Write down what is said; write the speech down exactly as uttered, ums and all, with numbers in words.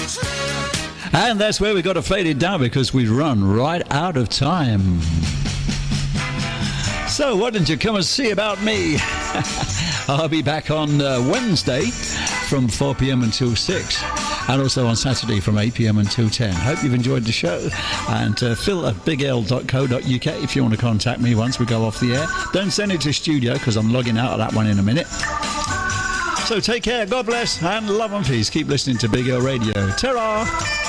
And that's where we got to fade it down because we've run right out of time. So why don't you come and see about me? I'll be back on uh, Wednesday from four p.m. until six. And also on Saturday from eight p.m. until ten. Hope you've enjoyed the show. And uh, phil at big l dot co dot uk if you want to contact me once we go off the air. Don't send it to studio because I'm logging out of that one in a minute. So take care, God bless, and love and peace. Keep listening to Big L Radio. Ta-ra!